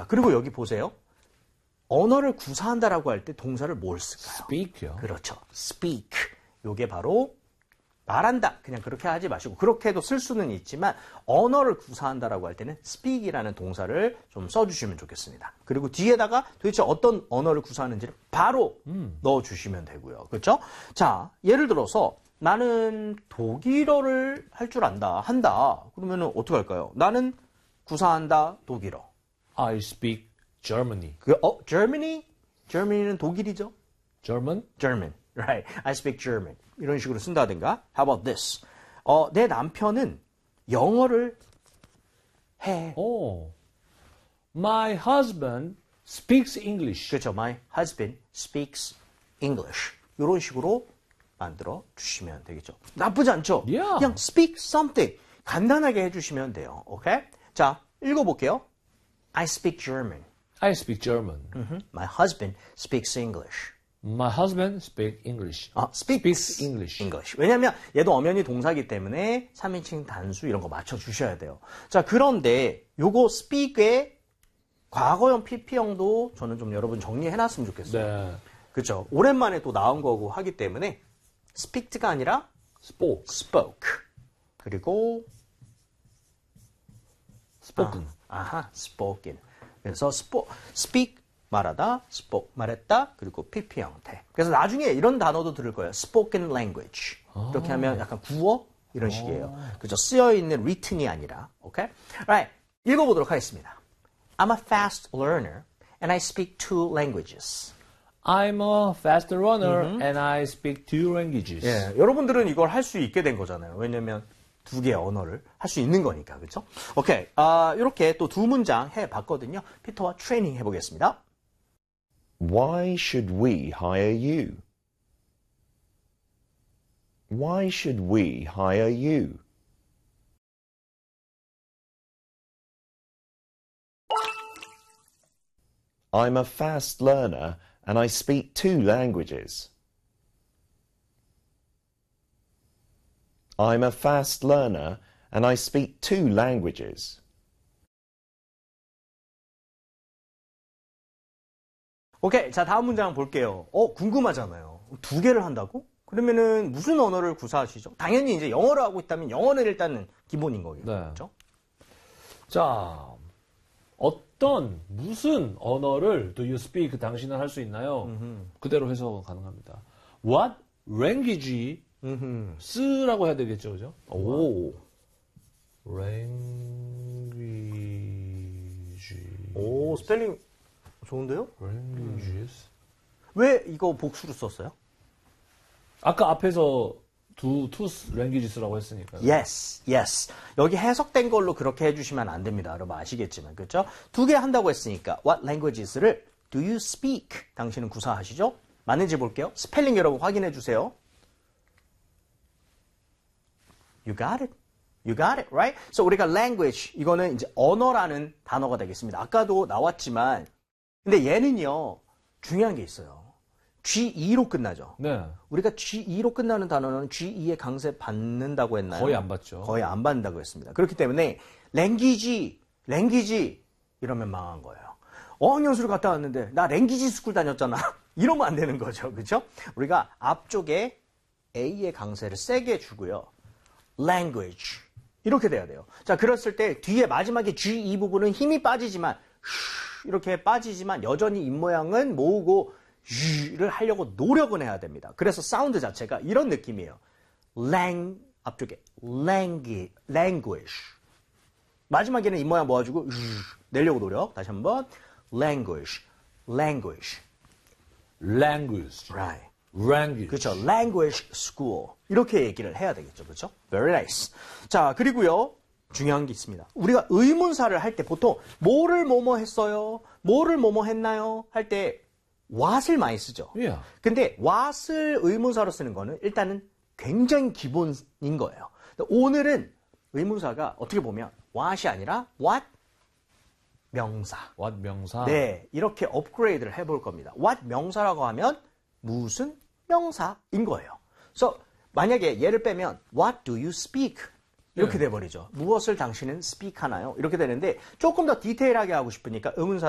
그리고 여기 보세요. 언어를 구사한다라고 할 때 동사를 뭘 쓸까요? speak요. 그렇죠. speak. 요게 바로 말한다. 그냥 그렇게 하지 마시고 그렇게도 쓸 수는 있지만 언어를 구사한다라고 할 때는 speak이라는 동사를 좀 써주시면 좋겠습니다. 그리고 뒤에다가 도대체 어떤 언어를 구사하는지를 바로 넣어주시면 되고요. 그렇죠? 자, 예를 들어서 나는 독일어를 할 줄 한다. 그러면 어떻게 할까요? 나는 구사한다 독일어. I speak Germany. Germany? Germany는 독일이죠? German? German. Right. I speak German. 이런 식으로 쓴다든가. How about this? 내 남편은 영어를 해. Oh. My husband speaks English. 그렇죠. My husband speaks English. 이런 식으로 만들어 주시면 되겠죠. 나쁘지 않죠? Yeah. 그냥 speak something. 간단하게 해주시면 돼요. 오케이? 자, 읽어볼게요. I speak German. I speak German. My husband speaks English. My husband speaks English. speaks English. 왜냐면 얘도 엄연히 동사기 때문에 3인칭 단수 이런 거 맞춰주셔야 돼요. 자, 그런데 요거 speak의 과거형 PP형도 저는 좀 여러분 정리해놨으면 좋겠어요. 네. 그렇죠. 오랜만에 또 나온 거고 하기 때문에 speaked가 아니라 spoke. 그리고 spoken. spoken. 그래서 speak 말하다, spoke 말했다, 그리고 PP 형태. 그래서 나중에 이런 단어도 들을 거예요. spoken language. 이렇게 하면 약간 구어 이런 식이에요. 그죠? 쓰여 있는 written이 아니라. 오케이? Right. 읽어보도록 하겠습니다. I'm a fast learner and I speak 2 languages. I'm a fast runner and I speak 2 languages. 예, 여러분들은 이걸 할 수 있게 된 거잖아요. 왜냐면 2개의 언어를 할 수 있는 거니까. 그렇죠? 오케이. 이렇게 또 2문장 해봤거든요. 피터와 트레이닝 해보겠습니다. Why should we hire you? Why should we hire you? I'm a fast learner and I speak 2 languages. I'm a fast learner and I speak 2 languages. 오케이. 자, 다음 문장 볼게요. 궁금하잖아요. 2개를 한다고? 그러면은 무슨 언어를 구사하시죠? 당연히 이제 영어를 하고 있다면 영어는 일단은 기본인 거겠죠. 네. 그렇죠? 자, 무슨 언어를 do you speak 당신은 할 수 있나요? 그대로 해석 가능합니다. What language 쓰라고 해야 되겠죠, 그죠? 오. language. 오, 스펠링 좋은데요? languages. 왜 이거 복수로 썼어요? 아까 앞에서 two languages라고 했으니까. Yes. 여기 해석된 걸로 그렇게 해주시면 안 됩니다. 여러분 아시겠지만, 그렇죠? 2개 한다고 했으니까 what languages를 do you speak? 당신은 구사하시죠? 맞는지 볼게요. 스펠링 여러분 확인해 주세요. You got it, right? So 우리가 language 이거는 이제 언어라는 단어가 되겠습니다. 아까도 나왔지만, 근데 얘는요 중요한 게 있어요. G2로 끝나죠. 네. 우리가 G2로 끝나는 단어는 G2의 강세 받는다고 했나요? 거의 안 받죠. 거의 안 받는다고 했습니다. 그렇기 때문에 랭귀지 이러면 망한 거예요. 어학연수를 갔다 왔는데 나 랭귀지 스쿨 다녔잖아. 이러면 안 되는 거죠. 그렇죠? 우리가 앞쪽에 A의 강세를 세게 주고요. language 이렇게 돼야 돼요. 자, 그랬을 때 뒤에 마지막에 G2 부분은 힘이 빠지지만 이렇게 빠지지만 여전히 입모양은 모으고 를 하려고 노력은 해야 됩니다. 그래서 사운드 자체가 이런 느낌이에요. 앞쪽에 language. 마지막에는 입모양 모아주고 내려고 노력. 다시 한번 language. Right. language. 그렇죠. language school. 이렇게 얘기를 해야 되겠죠. 그렇죠? Very nice. 자, 그리고요. 중요한 게 있습니다. 우리가 의문사를 할 때 보통 뭐를 뭐뭐 했어요? 뭐를 뭐뭐 했나요? 할 때 what을 많이 쓰죠. Yeah. 근데 what을 의문사로 쓰는 거는 일단은 굉장히 기본인 거예요. 오늘은 의문사가 어떻게 보면 what이 아니라 what 명사. what 명사. 네, 이렇게 업그레이드를 해볼 겁니다. what 명사라고 하면 무슨 명사인 거예요. 그래서 만약에 얘를 빼면 what do you speak? 이렇게 돼버리죠. 무엇을 당신은 speak 하나요? 이렇게 되는데 조금 더 디테일하게 하고 싶으니까 의문사